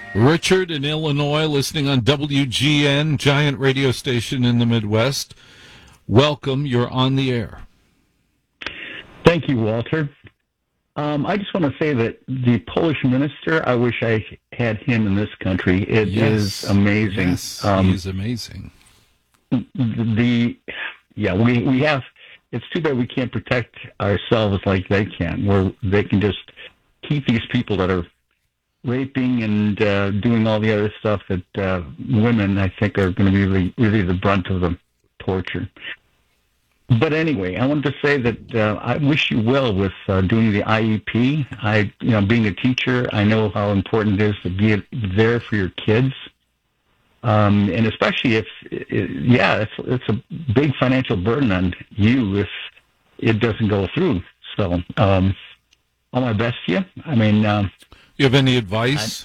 Richard in Illinois, listening on WGN, giant radio station in the Midwest. Welcome, you're on the air. Thank you, Walter. I just want to say that the Polish minister, I wish I had him in this country. It is amazing. Yes, he is amazing. We have. It's too bad we can't protect ourselves like they can, where they can just keep these people that are raping and doing all the other stuff that women, I think, are going to be really the brunt of the torture. But anyway, I wanted to say that I wish you well with doing the IEP. Being a teacher, I know how important it is to be there for your kids, and especially if, it's a big financial burden on you if it doesn't go through. So, all my best to you. I mean, you have any advice?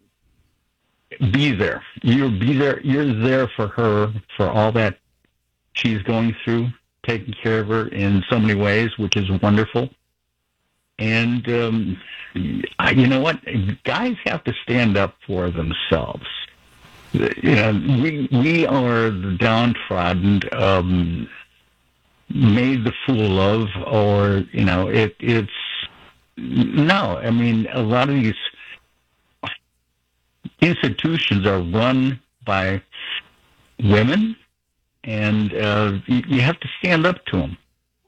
Be there. You're there for her for all that she's going through. Taking care of her in so many ways, which is wonderful. And you know what? Guys have to stand up for themselves. We are the downtrodden, made the fool of, or it's no. I mean, a lot of these institutions are run by women. And you have to stand up to them.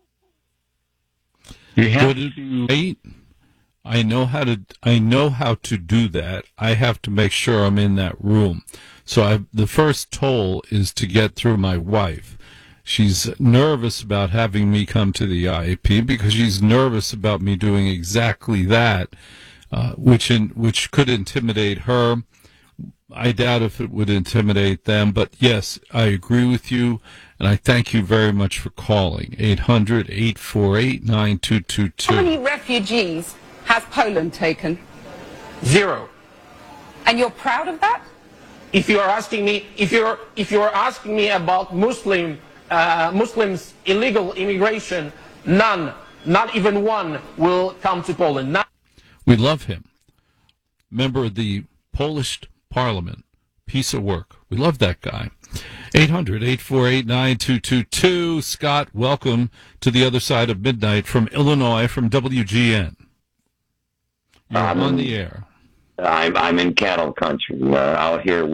You have to. I know how to do that. I have to make sure I'm in that room. So the first toll is to get through my wife. She's nervous about having me come to the IAP because she's nervous about me doing exactly that, which could intimidate her. I doubt if it would intimidate them, but yes, I agree with you, and I thank you very much for calling. 800-848-9222. How many refugees has Poland taken? 0. And you're proud of that? If you are asking me, if you're asking me about Muslims illegal immigration, none, not even one, will come to Poland. None. We love him. Member of the Polish Parliament. Piece of work. We love that guy. 800-848-9222. Scott, welcome to the other side of midnight from Illinois, from WGN. You're on the air. I'm in cattle country. Out here,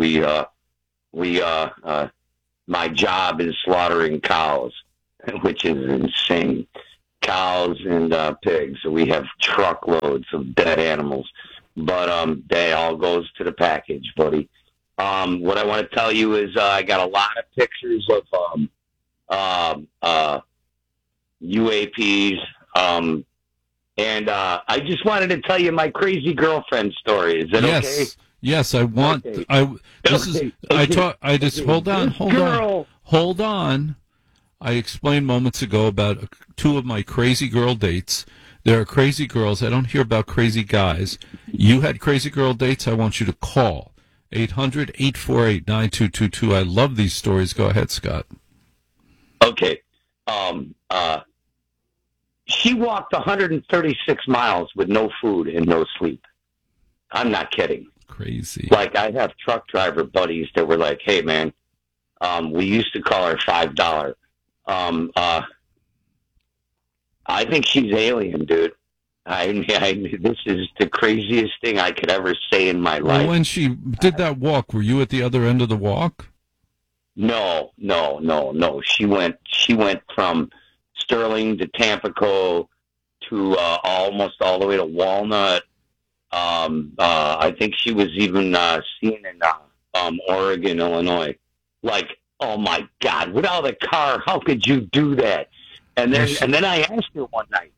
my job is slaughtering cows, which is insane. Cows and pigs. So we have truckloads of dead animals. But that all goes to the package, buddy. What I want to tell you is I got a lot of pictures of UAPs, and I just wanted to tell you my crazy girlfriend story. Is that okay? Yes, I want. Okay. Hold on. I explained moments ago about 2 of my crazy girl dates. There are crazy girls. I don't hear about crazy guys. You had crazy girl dates. I want you to call 800-848-9222. I love these stories. Go ahead, Scott. Okay. She walked 136 miles with no food and no sleep. I'm not kidding. Crazy. Like, I have truck driver buddies that were like, hey, man, we used to call her $5. I think she's alien, dude. This is the craziest thing I could ever say in my life. Well, when she did that walk, were you at the other end of the walk? No. She went from Sterling to Tampico to almost all the way to Walnut. I think she was even seen in Oregon, Illinois. Like, oh my God, without a car, how could you do that? And then I asked her one night,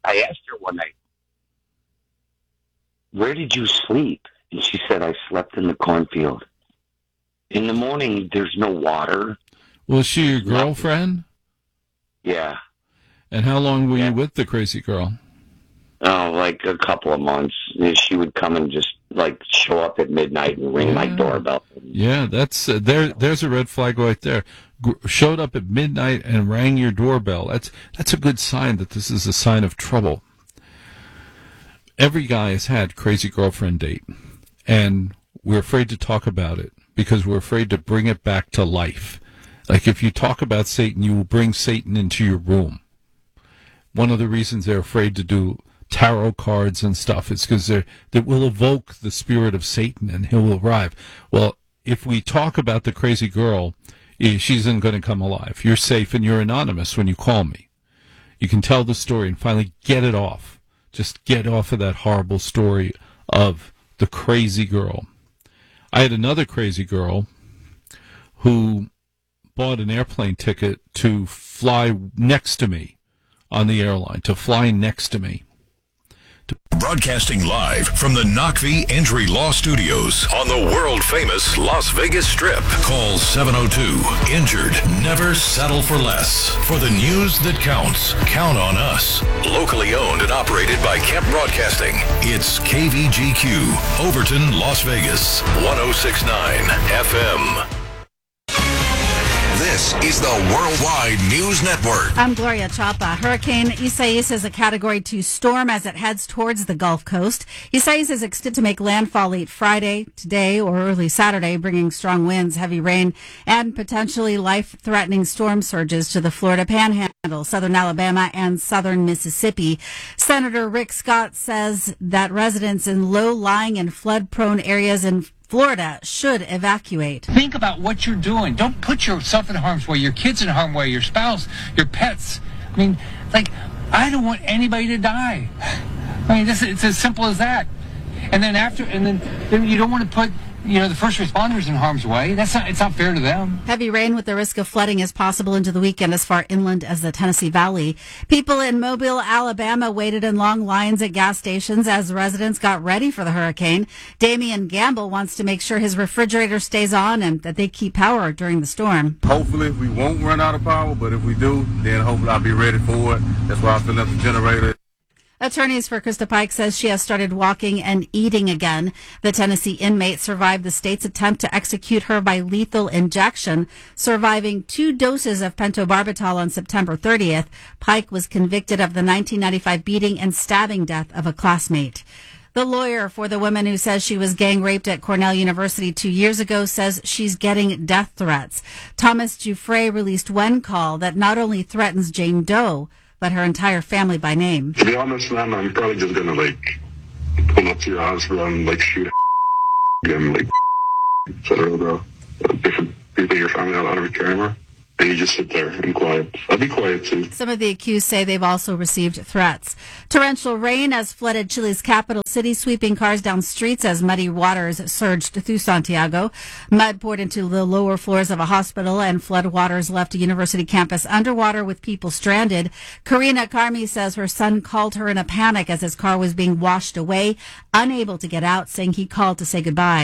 where did you sleep? And she said, I slept in the cornfield. In the morning, there's no water. Was she your girlfriend? Yeah. And how long were you with the crazy girl? Oh, like a couple of months. She would come and just show up at midnight and ring my doorbell. Yeah, that's there's a red flag right there. Showed up at midnight and rang your doorbell. That's a good sign that this is a sign of trouble. Every guy has had crazy girlfriend date, and we're afraid to talk about it because we're afraid to bring it back to life. Like if you talk about Satan, you will bring Satan into your room. One of the reasons they're afraid to do tarot cards and stuff is because that will evoke the spirit of Satan and he'll arrive. Well, if we talk about the crazy girl, she isn't going to come alive. You're safe and you're anonymous when you call me. You can tell the story and finally get it off. Just get off of that horrible story of the crazy girl. I had another crazy girl who bought an airplane ticket to fly next to me on the airline, to fly next to me. Broadcasting live from the Knockvie Injury Law Studios on the world-famous Las Vegas Strip. Call 702-INJURED. Never settle for less. For the news that counts, count on us. Locally owned and operated by Kemp Broadcasting. It's KVGQ, Overton, Las Vegas, 106.9 FM. This is the Worldwide News Network. I'm Gloria Chapa. Hurricane Isaias is a Category 2 storm as it heads towards the Gulf Coast. Isaias is expected to make landfall late Friday, today, or early Saturday, bringing strong winds, heavy rain, and potentially life-threatening storm surges to the Florida Panhandle, southern Alabama, and southern Mississippi. Senator Rick Scott says that residents in low-lying and flood-prone areas in Florida should evacuate. Think about what you're doing. Don't put yourself in harm's way, your kids in harm's way, your spouse, your pets. I mean, I don't want anybody to die. I mean, it's as simple as that. And then then you don't want to put, the first responders in harm's way. It's not fair to them. Heavy rain with the risk of flooding is possible into the weekend as far inland as the Tennessee Valley. People in Mobile, Alabama waited in long lines at gas stations as residents got ready for the hurricane. Damian Gamble wants to make sure his refrigerator stays on and that they keep power during the storm. Hopefully we won't run out of power, but if we do, then hopefully I'll be ready for it. That's why I filling up the generator. Attorneys for Krista Pike says she has started walking and eating again. The Tennessee inmate survived the state's attempt to execute her by lethal injection, surviving 2 doses of pentobarbital on September 30th. Pike was convicted of the 1995 beating and stabbing death of a classmate. The lawyer for the woman who says she was gang raped at Cornell University 2 years ago says she's getting death threats. Thomas Giuffre released one call that not only threatens Jane Doe, but her entire family by name. To be honest, man, I'm probably just gonna pull up to your house, bro, and shoot again, etc., bro. Different people in your family out of a camera, and you just sit there and quiet. I'll be quiet too. Some of the accused say they've also received threats. Torrential rain has flooded Chile's capital city, sweeping cars down streets as muddy waters surged through Santiago. Mud poured into the lower floors of a hospital, and flood waters left a university campus underwater with people stranded. Karina Carmi says her son called her in a panic as his car was being washed away, unable to get out, saying he called to say goodbye.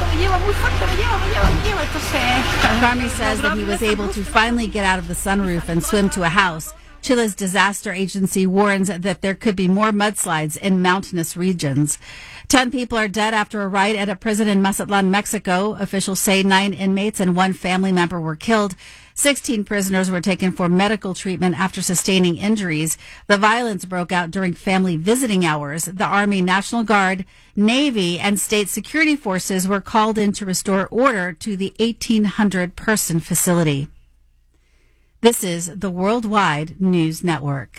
Carmi says that he was able to finally get out of the sunroof and swim to a house. Chile's disaster agency warns that there could be more mudslides in mountainous regions. 10 people are dead after a riot at a prison in Mazatlan, Mexico. Officials say 9 inmates and 1 family member were killed. 16 prisoners were taken for medical treatment after sustaining injuries. The violence broke out during family visiting hours. The Army, National Guard, Navy, and state security forces were called in to restore order to the 1,800-person facility. This is the Worldwide News Network.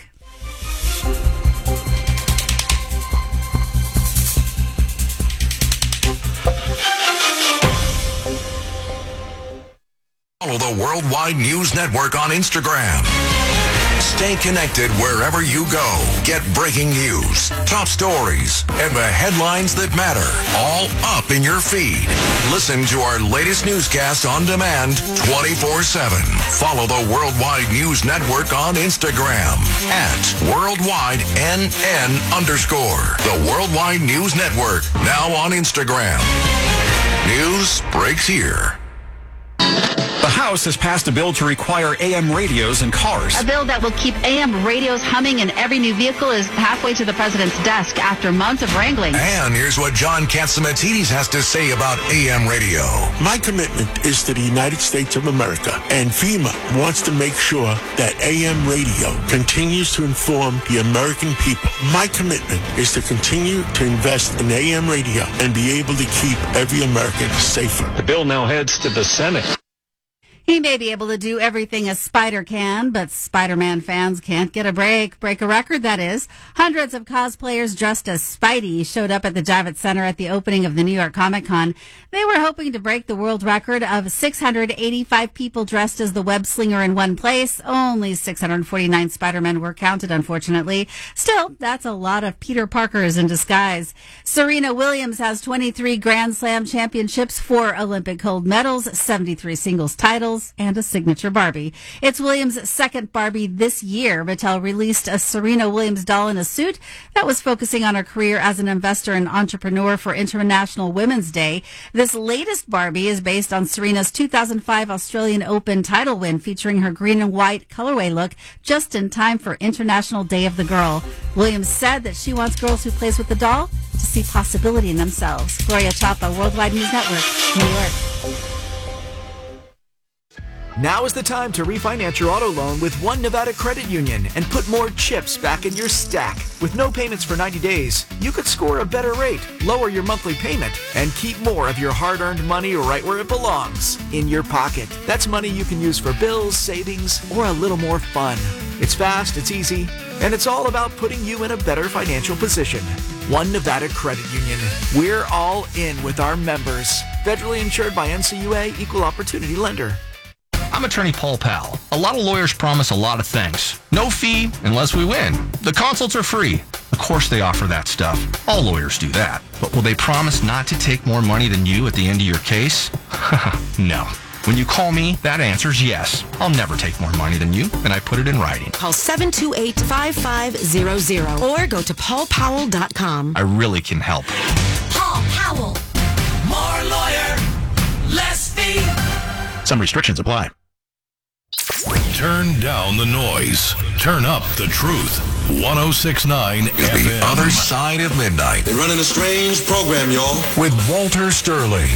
Follow the Worldwide News Network on Instagram. Stay connected wherever you go. Get breaking news, top stories, and the headlines that matter, all up in your feed. Listen to our latest newscast on demand 24/7. Follow the Worldwide News Network on Instagram at @WorldwideNN_. The Worldwide News Network, now on Instagram. News breaks here. The House has passed a bill to require AM radios in cars. A bill that will keep AM radios humming in every new vehicle is halfway to the president's desk after months of wrangling. And here's what John Catsimatidis has to say about AM radio. My commitment is to the United States of America, and FEMA wants to make sure that AM radio continues to inform the American people. My commitment is to continue to invest in AM radio and be able to keep every American safer. The bill now heads to the Senate. He may be able to do everything a spider can, but Spider-Man fans can't get a break. Break a record, that is. Hundreds of cosplayers dressed as Spidey showed up at the Javits Center at the opening of the New York Comic Con. They were hoping to break the world record of 685 people dressed as the web slinger in one place. Only 649 Spider-Men were counted, unfortunately. Still, that's a lot of Peter Parkers in disguise. Serena Williams has 23 Grand Slam championships, 4 Olympic gold medals, 73 singles titles, and a signature Barbie. It's Williams' second Barbie this year. Mattel released a Serena Williams doll in a suit that was focusing on her career as an investor and entrepreneur for International Women's Day. This latest Barbie is based on Serena's 2005 Australian Open title win, featuring her green and white colorway look just in time for International Day of the Girl. Williams said that she wants girls who plays with the doll to see possibility in themselves. Gloria Chapa, Worldwide News Network, New York. Now is the time to refinance your auto loan with One Nevada Credit Union and put more chips back in your stack. With no payments for 90 days, you could score a better rate, lower your monthly payment, and keep more of your hard-earned money right where it belongs, in your pocket. That's money you can use for bills, savings, or a little more fun. It's fast, it's easy, and it's all about putting you in a better financial position. One Nevada Credit Union. We're all in with our members. Federally insured by NCUA, Equal Opportunity Lender. I'm attorney Paul Powell. A lot of lawyers promise a lot of things. No fee unless we win. The consults are free. Of course they offer that stuff. All lawyers do that. But will they promise not to take more money than you at the end of your case? No. When you call me, that answer's yes. I'll never take more money than you, and I put it in writing. Call 728-5500 or go to paulpowell.com. I really can help. Paul Powell. More lawyer, less fee. Some restrictions apply. Turn down the noise. Turn up the truth. 106.9 FM. The Other Side of Midnight. They're running a strange program, y'all. With Walter Sterling.